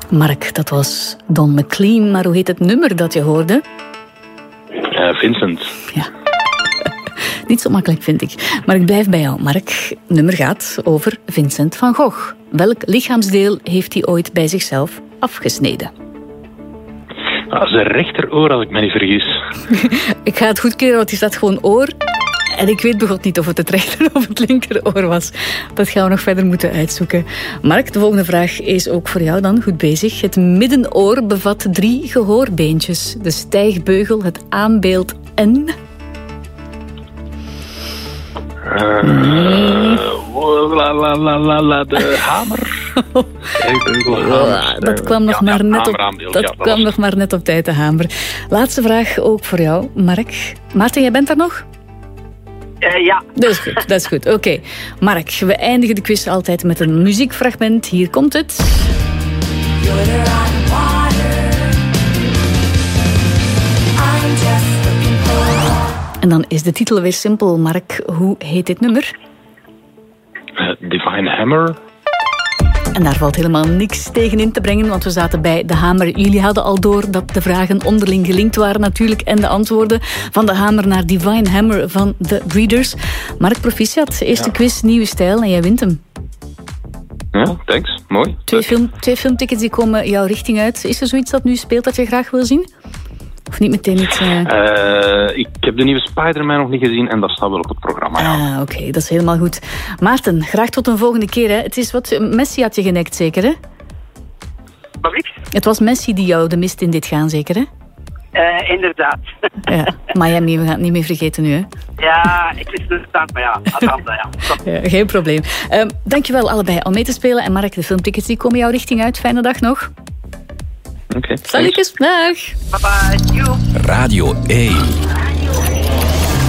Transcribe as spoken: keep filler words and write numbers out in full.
Mark, dat was Don McLean, maar hoe heet het nummer dat je hoorde? Uh, Vincent. Ja. Niet zo makkelijk, vind ik. Maar ik blijf bij jou, Mark. Het nummer gaat over Vincent van Gogh. Welk lichaamsdeel heeft hij ooit bij zichzelf afgesneden? Dat is een rechteroor, als ik me niet vergis. Ik ga het goedkeuren, want die staat gewoon oor. En ik weet begot niet of het het rechter of het linkeroor was. Dat gaan we nog verder moeten uitzoeken. Mark, de volgende vraag is ook voor jou dan. Goed bezig. Het middenoor bevat drie gehoorbeentjes. De stijgbeugel, het aanbeeld en... Uh, nee. la, la, la, la, la, de hamer. Oh, dat kwam, nog, ja, maar ja, net op, hamer, dat ja, dat kwam was... nog maar net op tijd, de hamer. Laatste vraag ook voor jou, Mark. Maarten, jij bent daar nog? Uh, ja. Dat is goed, dat is goed. Oké. Okay. Mark, we eindigen de quiz altijd met een muziekfragment. Hier komt het. En dan is de titel weer simpel. Mark, hoe heet dit nummer? Uh, Divine Hammer. En daar valt helemaal niks tegen in te brengen, want we zaten bij de hamer. Jullie hadden al door dat de vragen onderling gelinkt waren natuurlijk en de antwoorden van de hamer naar Divine Hammer van The Breeders. Mark, proficiat. Eerste ja. quiz, nieuwe stijl en jij wint hem. Ja, thanks. Mooi. Twee, film, twee filmtickets die komen jouw richting uit. Is er zoiets dat nu speelt dat je graag wil zien? Of niet meteen iets... Uh... Uh, ik heb de nieuwe Spider-Man nog niet gezien en dat staat wel op het programma. Ja. Ah, oké, okay, dat is helemaal goed. Maarten, graag tot een volgende keer. Hè. Het is wat Messi had je genekt, zeker, hè? Wat ik? Het was Messi die jou de mist in dit gaan, zeker, hè? Uh, inderdaad. Ja, Miami, we gaan het niet meer vergeten nu, hè? Ja, ik wist het staan, maar ja, Atlanta, ja. ja. Geen probleem. Uh, dankjewel allebei om mee te spelen. En Mark, de filmtickets die komen jouw richting uit. Fijne dag nog. Oké. Okay, Salutjes, dag. Bye bye. Radio één.